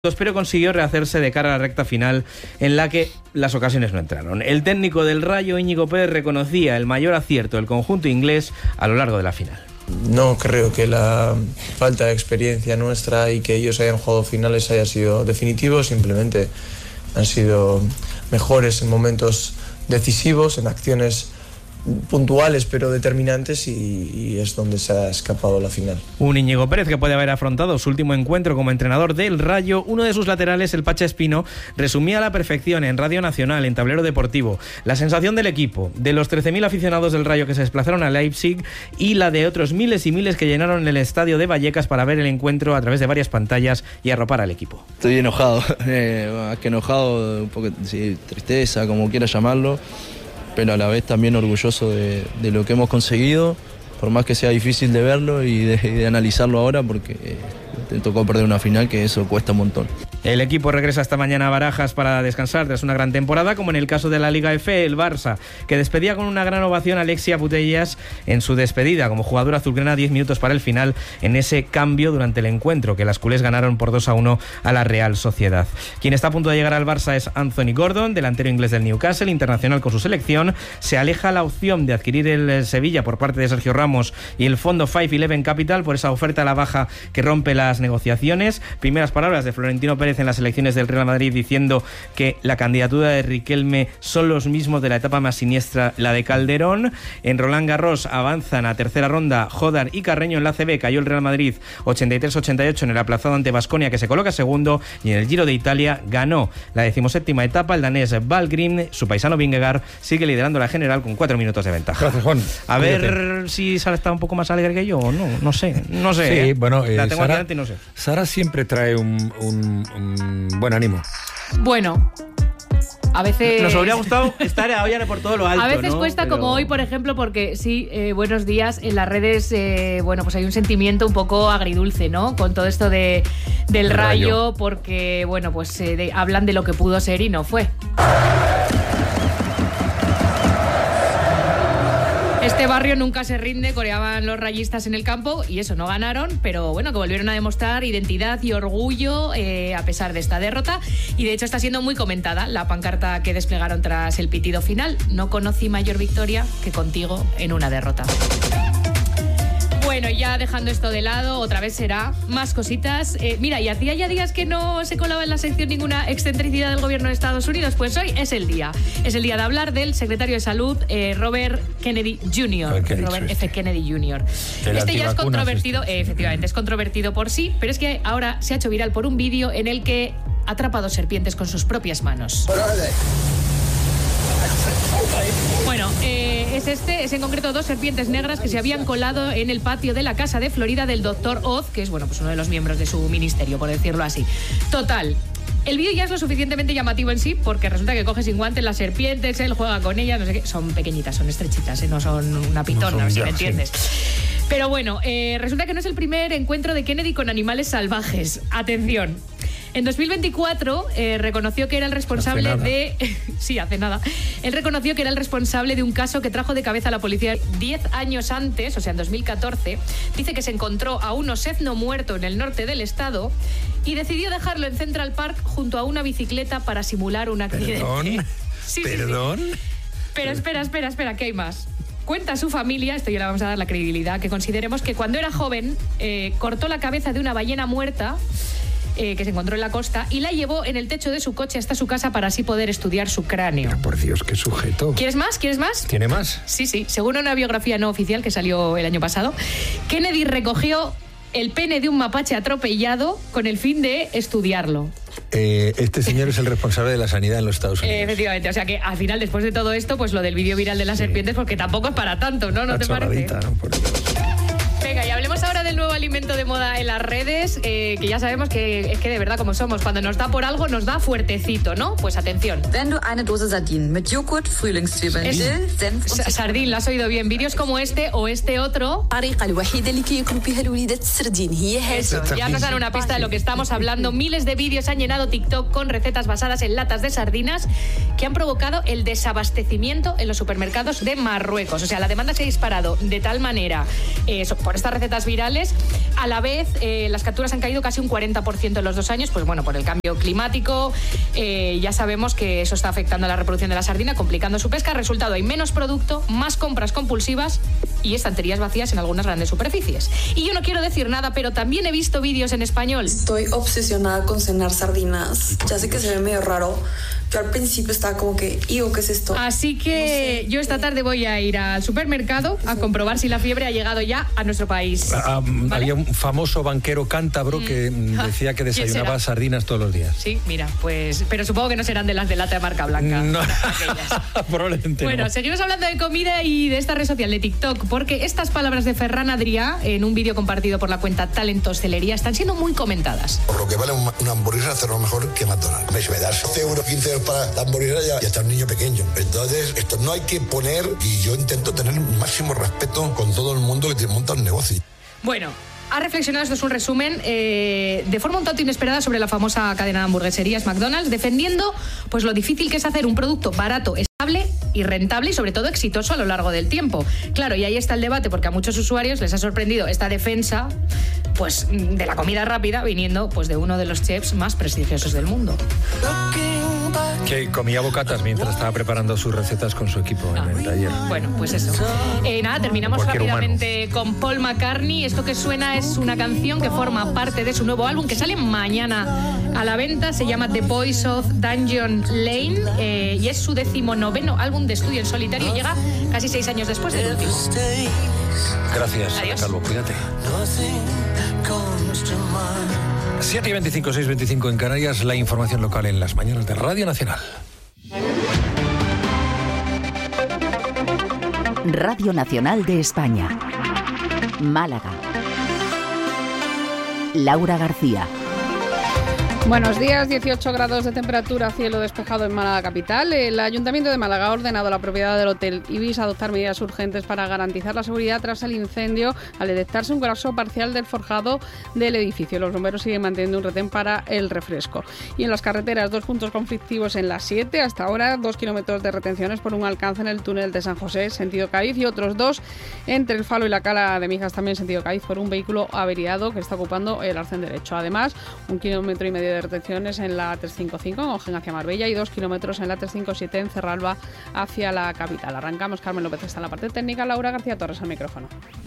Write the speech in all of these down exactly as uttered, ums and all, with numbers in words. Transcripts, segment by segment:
pero consiguió rehacerse de cara a la recta final en la que las ocasiones no entraron. El técnico del Rayo, Íñigo Pérez, reconocía el mayor acierto del conjunto inglés a lo largo de la final. No creo que la falta de experiencia nuestra y que ellos hayan jugado finales haya sido definitivo, simplemente han sido mejores en momentos decisivos, en acciones puntuales pero determinantes y, y es donde se ha escapado la final. Un Íñigo Pérez que puede haber afrontado su último encuentro como entrenador del Rayo. Uno de sus laterales, el Pacha Espino, resumía a la perfección en Radio Nacional, en Tablero Deportivo, la sensación del equipo, de los trece mil aficionados del Rayo que se desplazaron a Leipzig y la de otros miles y miles que llenaron el estadio de Vallecas para ver el encuentro a través de varias pantallas y arropar al equipo. Estoy enojado, eh, más que enojado, un poco sí, tristeza, como quieras llamarlo, pero a la vez también orgulloso de, de lo que hemos conseguido, por más que sea difícil de verlo y de, de analizarlo ahora, porque eh, te tocó perder una final, que eso cuesta un montón. El equipo regresa esta mañana a Barajas para descansar tras una gran temporada, como en el caso de la Liga F, el Barça, que despedía con una gran ovación a Alexia Putellas en su despedida como jugador azulgrana, diez minutos para el final, en ese cambio durante el encuentro, que las culés ganaron por dos a uno a la Real Sociedad. Quien está a punto de llegar al Barça es Anthony Gordon, delantero inglés del Newcastle, internacional con su selección. Se aleja la opción de adquirir el Sevilla por parte de Sergio Ramos y el fondo cinco once Capital por esa oferta a la baja que rompe las negociaciones. Primeras palabras de Florentino Pérez en las elecciones del Real Madrid, diciendo que la candidatura de Riquelme son los mismos de la etapa más siniestra, la de Calderón. En Roland Garros avanzan a tercera ronda Jodar y Carreño. En la A C B cayó el Real Madrid ochenta y tres ochenta y ocho en el aplazado ante Baskonia, que se coloca segundo, y en el Giro de Italia ganó la decimoséptima etapa el danés Valgrim. Su paisano Vingegaard sigue liderando la general con cuatro minutos de ventaja. Gracias, Juan. A ver Cuídate. si Sara está un poco más alegre que yo o no, no sé, no sé. Sí, ¿eh? bueno, eh, la tengo Sara, delante y no sé. Sara siempre trae un, un, un buen ánimo. Bueno, a veces... Nos habría gustado estar ahora por todo lo alto, A veces ¿no? cuesta, Pero... como hoy, por ejemplo, porque sí, eh, buenos días, en las redes, eh, bueno, pues hay un sentimiento un poco agridulce, ¿no? Con todo esto de, del El rayo, Rayo, porque, bueno, pues eh, de, hablan de lo que pudo ser y no fue. Este barrio nunca se rinde, coreaban los rayistas en el campo y eso, no ganaron, pero bueno, que volvieron a demostrar identidad y orgullo eh, a pesar de esta derrota, y de hecho está siendo muy comentada la pancarta que desplegaron tras el pitido final: no conocí mayor victoria que contigo en una derrota. Bueno, ya dejando esto de lado, otra vez será más cositas. Eh, mira, y hacía ya días que no se colaba en la sección ninguna excentricidad del gobierno de Estados Unidos, pues hoy es el día. Es el día de hablar del secretario de Salud, eh, Robert Kennedy junior Robert F. Kennedy junior Este ya es controvertido, eh, efectivamente, es controvertido por sí, pero es que ahora se ha hecho viral por un vídeo en el que atrapa dos serpientes con sus propias manos. Bueno, eh, es este, es en concreto dos serpientes negras que se habían colado en el patio de la casa de Florida del doctor Oz, que es, bueno, pues uno de los miembros de su ministerio, por decirlo así. Total, el vídeo ya es lo suficientemente llamativo en sí, porque resulta que coge sin guantes las serpientes, él juega con ellas, no sé qué. Son pequeñitas, son estrechitas, ¿eh? No son una pitona, no son, si ya, me entiendes. Sí. Pero bueno, eh, resulta que no es el primer encuentro de Kennedy con animales salvajes. Atención. En dos mil veinticuatro eh, reconoció que era el responsable de... sí, hace nada. Él reconoció que era el responsable de un caso que trajo de cabeza a la policía diez años antes, o sea, en dos mil catorce. Dice que se encontró a un osezno muerto en el norte del estado y decidió dejarlo en Central Park junto a una bicicleta para simular un accidente. ¿Perdón? Sí, ¿Perdón? Sí, sí. Pero espera, espera, espera, que hay más. Cuenta su familia, esto ya le vamos a dar la credibilidad, que consideremos que cuando era joven eh, cortó la cabeza de una ballena muerta Eh, que se encontró en la costa y la llevó en el techo de su coche hasta su casa para así poder estudiar su cráneo. Pero por Dios, qué sujeto. ¿Quieres más? ¿Quieres más? ¿Tiene más? Sí, sí. Según una biografía no oficial que salió el año pasado, Kennedy recogió el pene de un mapache atropellado con el fin de estudiarlo. Eh, este señor es el responsable de la sanidad en los Estados Unidos. Eh, efectivamente, o sea que al final, después de todo esto, pues lo del vídeo viral de las sí. serpientes, porque tampoco es para tanto, ¿no? ¿No te parece? ¿No? Por Dios. Venga, y hablemos ahora del nuevo alimento de moda en las redes, eh, que ya sabemos que es que de verdad como somos, cuando nos da por algo nos da fuertecito, ¿no? Pues atención. Wenn du eine Dose Sardinen mit Joghurt, Frühlingszwiebeln, Dill, Senf und Sardín, ¿la has oído bien? Vídeos como este o este otro. Eso, ya nos dan una pista de lo que estamos hablando. Miles de vídeos han llenado TikTok con recetas basadas en latas de sardinas que han provocado el desabastecimiento en los supermercados de Marruecos. O sea, la demanda se ha disparado de tal manera eh, por estas recetas virales ángeles. A la vez, eh, las capturas han caído casi un cuarenta por ciento en los dos años, pues bueno, por el cambio climático. Eh, ya sabemos que eso está afectando a la reproducción de la sardina, complicando su pesca. Resultado, hay menos producto, más compras compulsivas y estanterías vacías en algunas grandes superficies. Y yo no quiero decir nada, pero también he visto vídeos en español. Estoy obsesionada con cenar sardinas. Ya sé que se ve medio raro. Yo al principio estaba como que, ¿y qué es esto? Así que no sé. Yo esta tarde voy a ir al supermercado a comprobar si la fiebre ha llegado ya a nuestro país. Ah, ¿vale? Había un famoso banquero cántabro mm. que decía que desayunaba sardinas todos los días. Sí, mira, pues... Pero supongo que no serán de las de lata de marca blanca. No, probablemente Bueno, no. seguimos hablando de comida y de esta red social de TikTok, porque estas palabras de Ferran Adrià, en un vídeo compartido por la cuenta Talentostelería, están siendo muy comentadas. Por lo que vale una hamburguesa, hacerlo mejor que McDonald's. Me da doce euros, quince euros para la hamburguesa ya, ya está un niño pequeño. Entonces, esto no hay que poner, y yo intento tener el máximo respeto con todo el mundo que te monta un negocio. Bueno, ha reflexionado, esto es un resumen, eh, de forma un tanto inesperada sobre la famosa cadena de hamburgueserías McDonald's, defendiendo pues lo difícil que es hacer un producto barato, estable y rentable y sobre todo exitoso a lo largo del tiempo. Claro, y ahí está el debate, porque a muchos usuarios les ha sorprendido esta defensa pues de la comida rápida viniendo pues de uno de los chefs más prestigiosos del mundo. Que comía bocatas mientras estaba preparando sus recetas con su equipo ah, en el taller. Bueno, pues eso. Eh, nada, terminamos rápidamente humano. con Paul McCartney. Esto que suena es una canción que forma parte de su nuevo álbum que sale mañana a la venta. Se llama The Boys of Dungeon Lane eh, y es su decimonoveno álbum de estudio en solitario. Llega casi seis años después del último. Gracias, Ana Calvo. Cuídate. siete y veinticinco, seis y veinticinco en Canarias, la información local en las mañanas de Radio Nacional. Radio Nacional de España. Málaga. Laura García. Buenos días, dieciocho grados de temperatura, cielo despejado en Málaga capital. El Ayuntamiento de Málaga ha ordenado a la propiedad del Hotel Ibis adoptar medidas urgentes para garantizar la seguridad tras el incendio al detectarse un colapso parcial del forjado del edificio. Los bomberos siguen manteniendo un retén para el refresco. Y en las carreteras, dos puntos conflictivos en la siete. Hasta ahora, dos kilómetros de retenciones por un alcance en el túnel de San José, sentido Cádiz, y otros dos entre el Falo y la Cala de Mijas, también sentido Cádiz, por un vehículo averiado que está ocupando el arcén derecho. Además, un kilómetro y medio de retenciones en la trescientos cincuenta y cinco en Ojén hacia Marbella y dos kilómetros en la trescientos cincuenta y siete en Cerralba hacia la capital. Arrancamos. Carmen López está en la parte técnica, Laura García Torres al micrófono.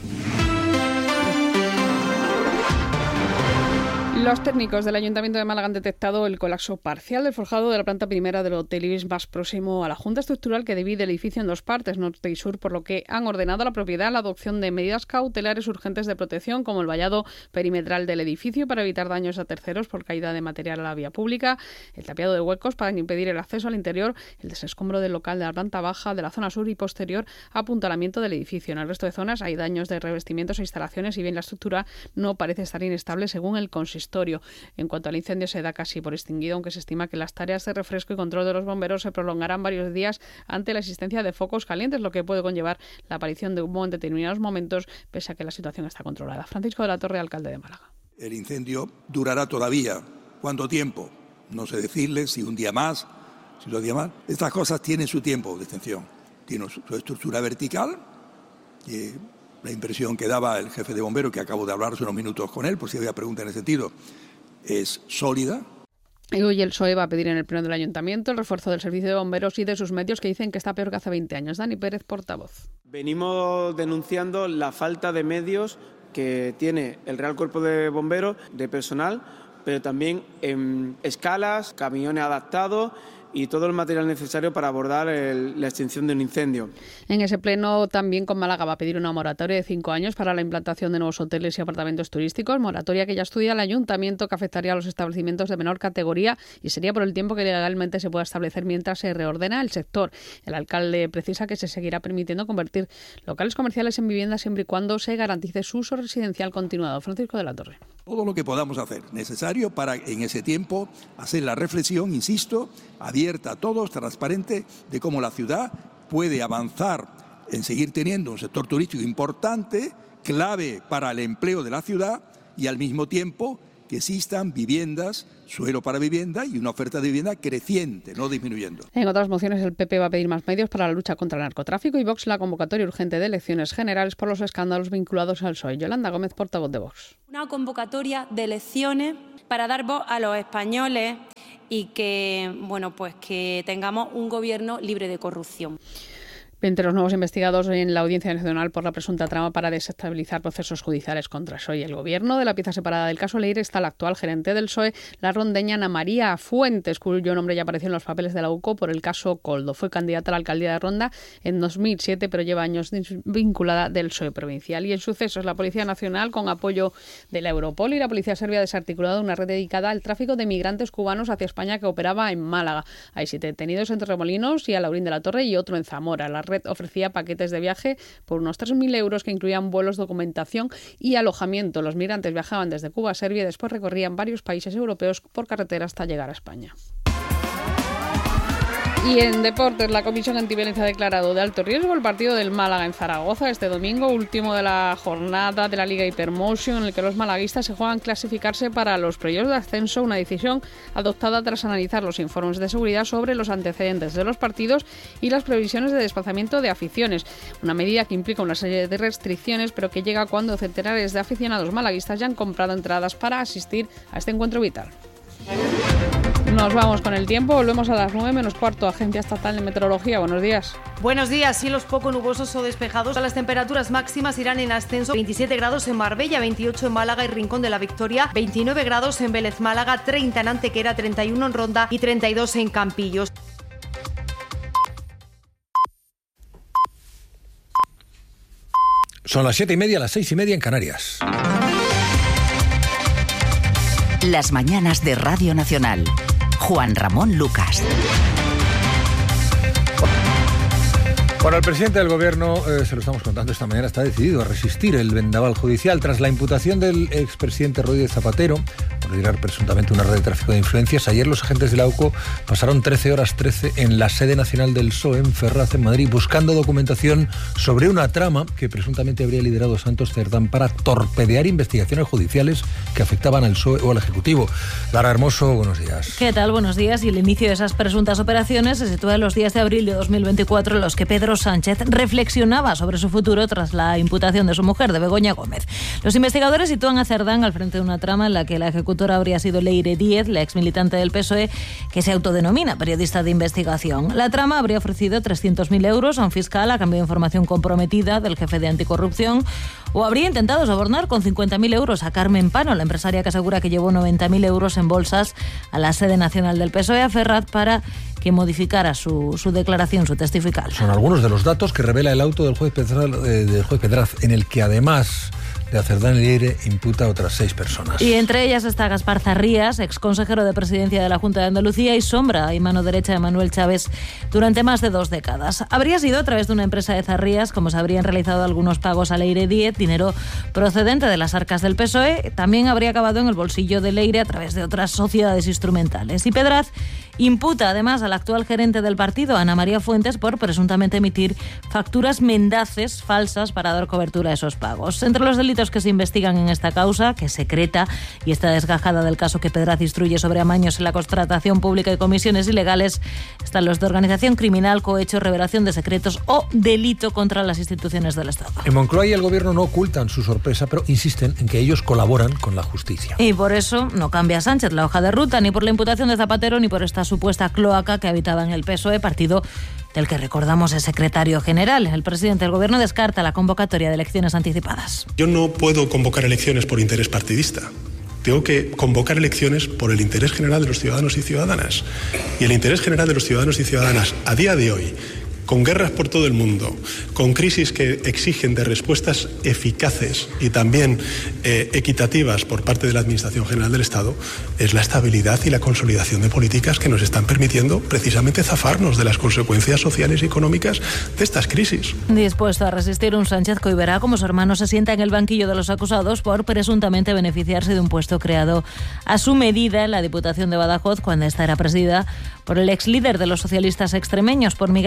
Los técnicos del Ayuntamiento de Málaga han detectado el colapso parcial del forjado de la planta primera del Hotel Ibis más próximo a la Junta Estructural que divide el edificio en dos partes, norte y sur, por lo que han ordenado a la propiedad la adopción de medidas cautelares urgentes de protección, como el vallado perimetral del edificio para evitar daños a terceros por caída de material a la vía pública, el tapiado de huecos para impedir el acceso al interior, el desescombro del local de la planta baja, de la zona sur y posterior apuntalamiento del edificio. En el resto de zonas hay daños de revestimientos e instalaciones, y bien la estructura no parece estar inestable según el consistorio. En cuanto al incendio, se da casi por extinguido, aunque se estima que las tareas de refresco y control de los bomberos se prolongarán varios días ante la existencia de focos calientes, lo que puede conllevar la aparición de humo en determinados momentos, pese a que la situación está controlada. Francisco de la Torre, alcalde de Málaga. El incendio durará todavía. ¿Cuánto tiempo? No sé decirle, si un día más, si dos días más. Estas cosas tienen su tiempo de extensión. Tiene su estructura vertical, y la impresión que daba el jefe de bomberos, que acabo de hablar hace unos minutos con él, por si había preguntas en ese sentido, es sólida. Y hoy el P S O E va a pedir en el pleno del Ayuntamiento el refuerzo del servicio de bomberos y de sus medios, que dicen que está peor que hace veinte años. Dani Pérez, portavoz. Venimos denunciando la falta de medios que tiene el Real Cuerpo de Bomberos, de personal, pero también en escalas, camiones adaptados y todo el material necesario para abordar el, la extinción de un incendio. En ese pleno también con Málaga va a pedir una moratoria de cinco años para la implantación de nuevos hoteles y apartamentos turísticos, moratoria que ya estudia el Ayuntamiento, que afectaría a los establecimientos de menor categoría y sería por el tiempo que legalmente se pueda establecer mientras se reordena el sector. El alcalde precisa que se seguirá permitiendo convertir locales comerciales en viviendas siempre y cuando se garantice su uso residencial continuado. Francisco de la Torre. Todo lo que podamos hacer necesario para en ese tiempo hacer la reflexión, insisto, abierta a todos, transparente, de cómo la ciudad puede avanzar en seguir teniendo un sector turístico importante, clave para el empleo de la ciudad, y al mismo tiempo que que existan viviendas, suelo para vivienda y una oferta de vivienda creciente, no disminuyendo. En otras mociones, el P P va a pedir más medios para la lucha contra el narcotráfico y Vox la convocatoria urgente de elecciones generales por los escándalos vinculados al P S O E. Yolanda Gómez, portavoz de Vox. Una convocatoria de elecciones para dar voz a los españoles y que, bueno, pues que tengamos un gobierno libre de corrupción. Entre los nuevos investigados en la Audiencia Nacional por la presunta trama para desestabilizar procesos judiciales contra el P S O E y el Gobierno. De la pieza separada del caso Leire está la actual gerente del P S O E, la rondeña Ana María Fuentes, cuyo nombre ya apareció en los papeles de la U C O por el caso Coldo. Fue candidata a la alcaldía de Ronda en dos mil siete, pero lleva años vinculada del P S O E provincial. Y en sucesos, la Policía Nacional, con apoyo de la Europol y la Policía Serbia, ha desarticulado una red dedicada al tráfico de migrantes cubanos hacia España que operaba en Málaga. Hay siete detenidos en Torremolinos y a Laurín de la Torre y otro en Zamora. La red ofrecía paquetes de viaje por unos tres mil euros que incluían vuelos, documentación y alojamiento. Los migrantes viajaban desde Cuba a Serbia y después recorrían varios países europeos por carretera hasta llegar a España. Y en deportes, la Comisión Antiviolencia ha declarado de alto riesgo el partido del Málaga en Zaragoza este domingo, último de la jornada de la Liga Hypermotion, en el que los malaguistas se juegan clasificarse para los playoffs de ascenso, una decisión adoptada tras analizar los informes de seguridad sobre los antecedentes de los partidos y las previsiones de desplazamiento de aficiones. Una medida que implica una serie de restricciones, pero que llega cuando centenares de aficionados malaguistas ya han comprado entradas para asistir a este encuentro vital. Nos vamos con el tiempo, volvemos a las nueve menos cuarto. Agencia Estatal de Meteorología, buenos días. Buenos días, cielos poco nubosos o despejados. Las temperaturas máximas irán en ascenso: veintisiete grados en Marbella, veintiocho en Málaga y Rincón de la Victoria, veintinueve grados en Vélez Málaga, treinta en Antequera, treinta y uno en Ronda y treinta y dos en Campillos. Son las siete y media, las seis y media en Canarias. Las mañanas de Radio Nacional. Juan Ramón Lucas. Bueno, el presidente del Gobierno, eh, se lo estamos contando esta mañana, está decidido a resistir el vendaval judicial tras la imputación del expresidente Rodríguez Zapatero por liderar presuntamente una red de tráfico de influencias. Ayer los agentes de la U C O pasaron trece horas trece en la sede nacional del P S O E en Ferraz, en Madrid, buscando documentación sobre una trama que presuntamente habría liderado Santos Cerdán para torpedear investigaciones judiciales que afectaban al P S O E o al Ejecutivo. Lara Hermoso, buenos días. ¿Qué tal? Buenos días. Y el inicio de esas presuntas operaciones se sitúa en los días de abril de dos mil veinticuatro, en los que Pedro Sánchez reflexionaba sobre su futuro tras la imputación de su mujer, de Begoña Gómez. Los investigadores sitúan a Cerdán al frente de una trama en la que la ejecutora habría sido Leire Díez, la exmilitante del P S O E, que se autodenomina periodista de investigación. La trama habría ofrecido trescientos mil euros a un fiscal a cambio de información comprometida del jefe de anticorrupción, o habría intentado sobornar con cincuenta mil euros a Carmen Pano, la empresaria que asegura que llevó noventa mil euros en bolsas a la sede nacional del P S O E, a Ferraz, para que modificara su, su declaración, su testifical. Son algunos de los datos que revela el auto del juez Pedraz, eh, del juez Pedraz, en el que además de Cerdán y Leire imputa a otras seis personas. Y entre ellas está Gaspar Zarrías, exconsejero de Presidencia de la Junta de Andalucía y sombra y mano derecha de Manuel Chávez durante más de dos décadas. Habría sido a través de una empresa de Zarrías como se habrían realizado algunos pagos a Leire Díez, dinero procedente de las arcas del P S O E. También habría acabado en el bolsillo de Leire a través de otras sociedades instrumentales. Y Pedraz imputa además al actual gerente del partido, Ana María Fuentes, por presuntamente emitir facturas mendaces falsas para dar cobertura a esos pagos. Entre los delitos que se investigan en esta causa, que es secreta y está desgajada del caso que Pedraz instruye sobre amaños en la contratación pública y comisiones ilegales, están los de organización criminal, cohecho, revelación de secretos o delito contra las instituciones del Estado. En Moncloa y el Gobierno no ocultan su sorpresa, pero insisten en que ellos colaboran con la justicia. Y por eso no cambia Sánchez la hoja de ruta, ni por la imputación de Zapatero, ni por esta supuesta cloaca que habitaba en el P S O E, partido del que recordamos es secretario general. El presidente del Gobierno descarta la convocatoria de elecciones anticipadas. Yo no puedo convocar elecciones por interés partidista. Tengo que convocar elecciones por el interés general de los ciudadanos y ciudadanas. Y el interés general de los ciudadanos y ciudadanas a día de hoy, con guerras por todo el mundo, con crisis que exigen de respuestas eficaces y también eh, equitativas por parte de la Administración General del Estado, es la estabilidad y la consolidación de políticas que nos están permitiendo precisamente zafarnos de las consecuencias sociales y económicas de estas crisis. Dispuesto a resistir un Sánchez que hoy verá cómo su hermano se sienta en el banquillo de los acusados por presuntamente beneficiarse de un puesto creado a su medida en la Diputación de Badajoz, cuando esta era presidida por el ex líder de los socialistas extremeños, por Miguel Ángel Gallo.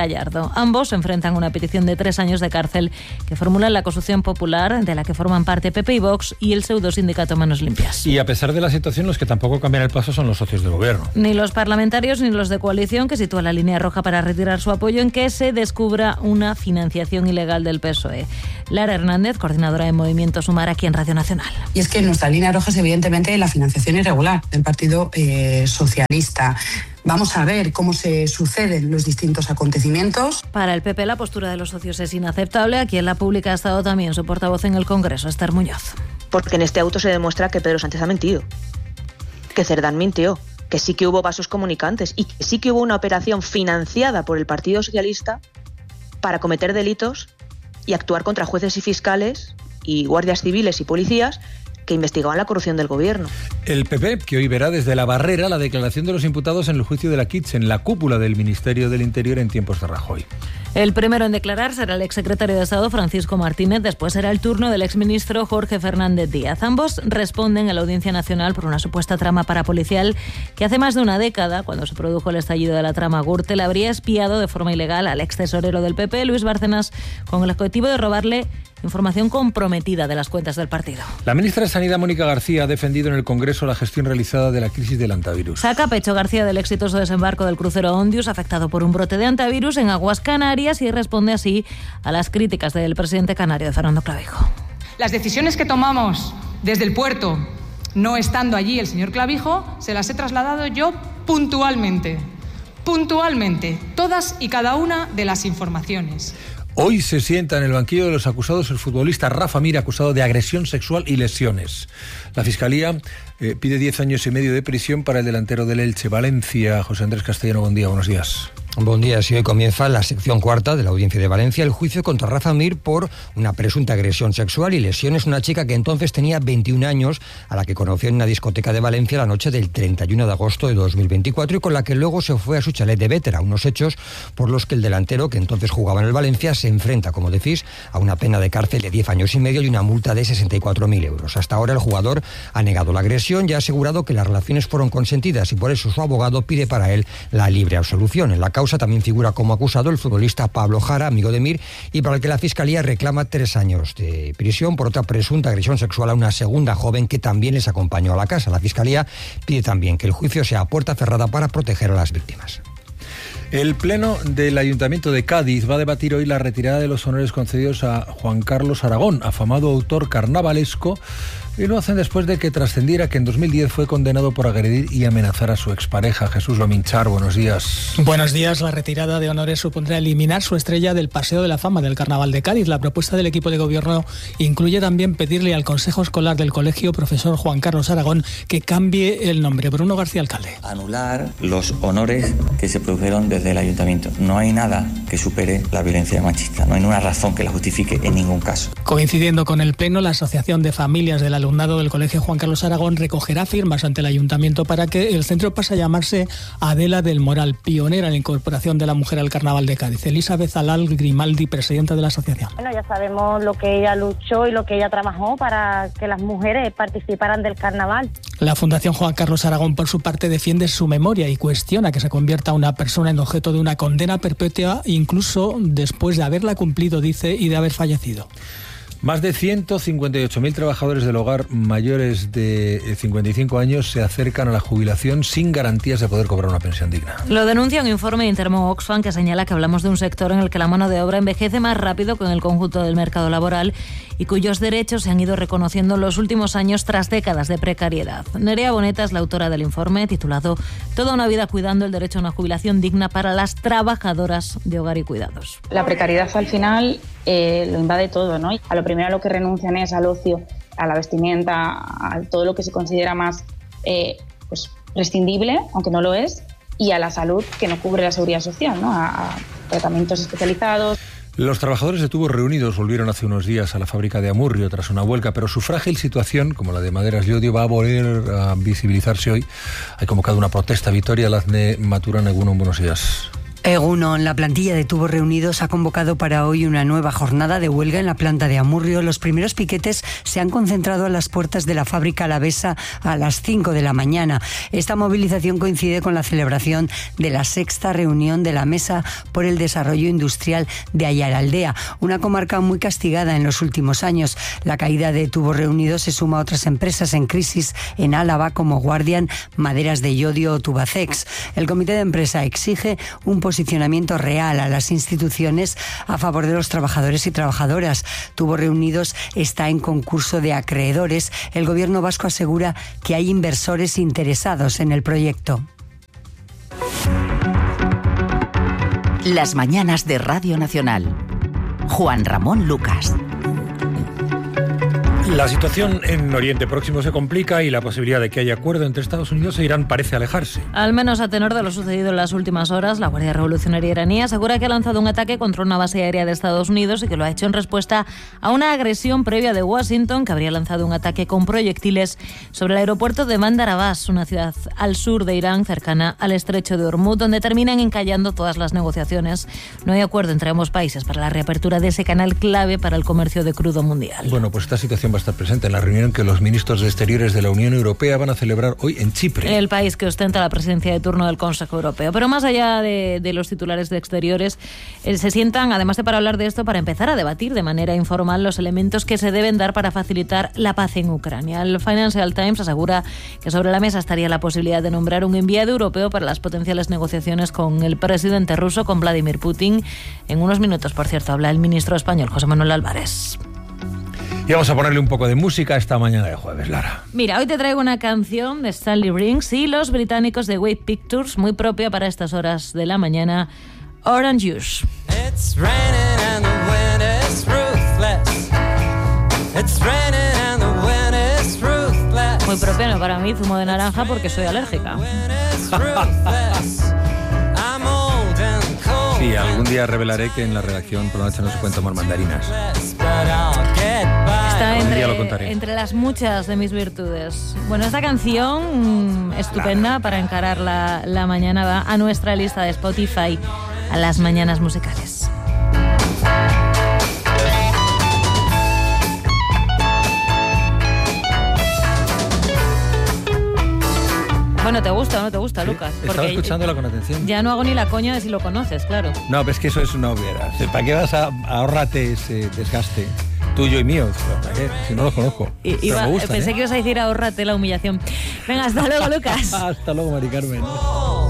Gallardo. Ambos enfrentan una petición de tres años de cárcel que formula la Acusación Popular, de la que forman parte P P y Vox y el pseudo-sindicato Manos Limpias. Y a pesar de la situación, los que tampoco cambian el paso son los socios del gobierno. Ni los parlamentarios ni los de coalición, que sitúan la línea roja para retirar su apoyo en que se descubra una financiación ilegal del P S O E. Lara Hernández, coordinadora de Movimiento Sumar aquí en Radio Nacional. Y es que nuestra línea roja es evidentemente la financiación irregular del Partido eh, Socialista. Vamos a ver cómo se suceden los distintos acontecimientos. Para el P P la postura de los socios es inaceptable. Aquí en La Pública ha estado también su portavoz en el Congreso, Esther Muñoz. Porque en este auto se demuestra que Pedro Sánchez ha mentido, que Cerdán mintió, que sí que hubo vasos comunicantes y que sí que hubo una operación financiada por el Partido Socialista para cometer delitos y actuar contra jueces y fiscales y guardias civiles y policías que investigaban la corrupción del gobierno. El P P, que hoy verá desde la barrera la declaración de los imputados en el juicio de la Kitchen, la cúpula del Ministerio del Interior en tiempos de Rajoy. El primero en declarar será el exsecretario de Estado Francisco Martínez, después será el turno del exministro Jorge Fernández Díaz. Ambos responden a la Audiencia Nacional por una supuesta trama parapolicial que hace más de una década, cuando se produjo el estallido de la trama Gürtel, habría espiado de forma ilegal al ex tesorero del P P, Luis Bárcenas, con el objetivo de robarle información comprometida de las cuentas del partido. La ministra de Sanidad, Mónica García, ha defendido en el Congreso la gestión realizada de la crisis del antivirus. Saca pecho García del exitoso desembarco del crucero Ondius, afectado por un brote de antivirus en aguas canarias, y responde así a las críticas del presidente canario, de Fernando Clavijo. Las decisiones que tomamos desde el puerto, no estando allí el señor Clavijo, se las he trasladado yo puntualmente, puntualmente, todas y cada una de las informaciones. Hoy se sienta en el banquillo de los acusados el futbolista Rafa Mir, acusado de agresión sexual y lesiones. La Fiscalía eh, pide diez años y medio de prisión para el delantero del Elche, Valencia. José Andrés Castellano, buen día, buenos días. Buen día. Si hoy comienza la sección cuarta de la Audiencia de Valencia, el juicio contra Rafa Mir por una presunta agresión sexual y lesiones. Una chica que entonces tenía veintiún años, a la que conoció en una discoteca de Valencia la noche del treinta y uno de agosto de dos mil veinticuatro y con la que luego se fue a su chalet de Bétera. Unos hechos por los que el delantero, que entonces jugaba en el Valencia, se enfrenta, como decís, a una pena de cárcel de diez años y medio y una multa de sesenta y cuatro mil euros. Hasta ahora el jugador ha negado la agresión y ha asegurado que las relaciones fueron consentidas y por eso su abogado pide para él la libre absolución. En la causa también figura como acusado el futbolista Pablo Jara, amigo de Mir, y para el que la Fiscalía reclama tres años de prisión por otra presunta agresión sexual a una segunda joven que también les acompañó a la casa. La Fiscalía pide también que el juicio sea a puerta cerrada para proteger a las víctimas. El Pleno del Ayuntamiento de Cádiz va a debatir hoy la retirada de los honores concedidos a Juan Carlos Aragón, afamado autor carnavalesco, y lo hacen después de que trascendiera que en dos mil diez fue condenado por agredir y amenazar a su expareja. Jesús Lominchar, buenos días. Buenos días. La retirada de honores supondrá eliminar su estrella del Paseo de la Fama del Carnaval de Cádiz. La propuesta del equipo de gobierno incluye también pedirle al Consejo Escolar del Colegio Profesor Juan Carlos Aragón que cambie el nombre. Bruno García, alcalde. Anular los honores que se produjeron desde el ayuntamiento. No hay nada que supere la violencia machista. No hay ninguna razón que la justifique en ningún caso. Coincidiendo con el Pleno, la Asociación de Familias del Alumnado del Colegio Juan Carlos Aragón recogerá firmas ante el ayuntamiento para que el centro pase a llamarse Adela del Moral, pionera en la incorporación de la mujer al Carnaval de Cádiz. Elizabeth Alal Grimaldi, presidenta de la asociación. Bueno, ya sabemos lo que ella luchó y lo que ella trabajó para que las mujeres participaran del Carnaval. La Fundación Juan Carlos Aragón, por su parte, defiende su memoria y cuestiona que se convierta una persona en objeto de una condena perpetua, incluso después de haberla cumplido, dice, y de haber fallecido. Más de ciento cincuenta y ocho mil trabajadores del hogar mayores de cincuenta y cinco años se acercan a la jubilación sin garantías de poder cobrar una pensión digna. Lo denuncia un informe de Intermo Oxfam que señala que hablamos de un sector en el que la mano de obra envejece más rápido que en el conjunto del mercado laboral y cuyos derechos se han ido reconociendo en los últimos años tras décadas de precariedad. Nerea Boneta es la autora del informe titulado Toda una vida cuidando el derecho a una jubilación digna para las trabajadoras de hogar y cuidados. La precariedad al final eh, lo invade todo, ¿no? A lo primero a lo que renuncian es al ocio, a la vestimenta, a todo lo que se considera más eh, pues, prescindible, aunque no lo es, y a la salud que no cubre la seguridad social, ¿no? A, a tratamientos especializados. Los trabajadores de Tubos Reunidos volvieron hace unos días a la fábrica de Amurrio tras una huelga, pero su frágil situación, como la de Maderas Llodio, va a volver a visibilizarse hoy. Hay convocado una protesta. Victoria Lazne Maturana, Egunon, buenos días. Egunon, la plantilla de Tubos Reunidos ha convocado para hoy una nueva jornada de huelga en la planta de Amurrio. Los primeros piquetes se han concentrado a las puertas de la fábrica alavesa a las cinco de la mañana. Esta movilización coincide con la celebración de la sexta reunión de la Mesa por el Desarrollo Industrial de Ayaraldea, una comarca muy castigada en los últimos años. La caída de Tubos Reunidos se suma a otras empresas en crisis en Álava como Guardian, Maderas de Llodio o Tubacex. El comité de empresa exige un posicionamiento real a las instituciones a favor de los trabajadores y trabajadoras. Tubos Reunidos está en concurso de acreedores. El gobierno vasco asegura que hay inversores interesados en el proyecto. Las mañanas de Radio Nacional. Juan Ramón Lucas. La situación en Oriente Próximo se complica y la posibilidad de que haya acuerdo entre Estados Unidos e Irán parece alejarse. Al menos a tenor de lo sucedido en las últimas horas, la Guardia Revolucionaria iraní asegura que ha lanzado un ataque contra una base aérea de Estados Unidos y que lo ha hecho en respuesta a una agresión previa de Washington, que habría lanzado un ataque con proyectiles sobre el aeropuerto de Bandar Abbas, una ciudad al sur de Irán, cercana al estrecho de Hormuz, donde terminan encallando todas las negociaciones. No hay acuerdo entre ambos países para la reapertura de ese canal clave para el comercio de crudo mundial. Bueno, pues esta situación va a estar presente en la reunión que los ministros de Exteriores de la Unión Europea van a celebrar hoy en Chipre. El país que ostenta la presidencia de turno del Consejo Europeo. Pero más allá de, de los titulares de Exteriores, eh, se sientan, además de para hablar de esto, para empezar a debatir de manera informal los elementos que se deben dar para facilitar la paz en Ucrania. El Financial Times asegura que sobre la mesa estaría la posibilidad de nombrar un enviado europeo para las potenciales negociaciones con el presidente ruso, con Vladimir Putin. En unos minutos, por cierto, habla el ministro español, José Manuel Álvarez. Y vamos a ponerle un poco de música esta mañana de jueves, Lara. Mira, hoy te traigo una canción de Stanley Rings y los británicos de Wave Pictures, muy propia para estas horas de la mañana, Orange Juice. It's raining and the wind is ruthless. It's raining and the wind is ruthless. Muy propia, no para mí, zumo de naranja porque soy alérgica. Sí, algún día revelaré que en la redacción por la noche no se pueden tomar mandarinas. Está entre, entre las muchas de mis virtudes. Bueno, esta canción estupenda para encarar la, la mañana va a nuestra lista de Spotify, a las mañanas musicales. Bueno, ¿te gusta o no te gusta, sí, Lucas? Porque estaba escuchándola con atención. Ya no hago ni la coña de si lo conoces, claro. No, pero es que eso es una obviedad. ¿Para qué vas a ahorrarte ese desgaste tuyo y mío? ¿Para qué? Si no los conozco. Y, iba, me gustan, pensé ¿eh? que ibas a decir ahórrate la humillación. Venga, hasta luego, Lucas. Hasta luego, Mari Carmen.